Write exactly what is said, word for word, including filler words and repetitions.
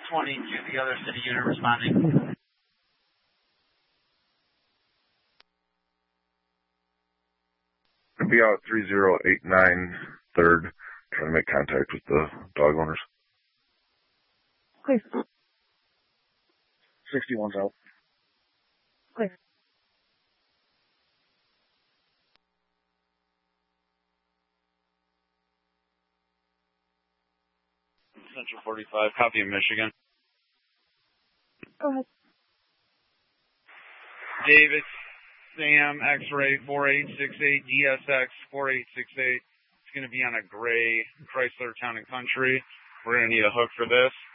twenty-two, the other city unit responding. Be out three zero eight nine third, trying to make contact with the dog owners. Clear. sixty-one's out. Clear. Central forty-five, copy of Michigan. Go ahead. David, Sam, X-ray four eight six eight, D S X four eight six eight. It's going to be on a gray Chrysler Town and Country. We're going to need a hook for this.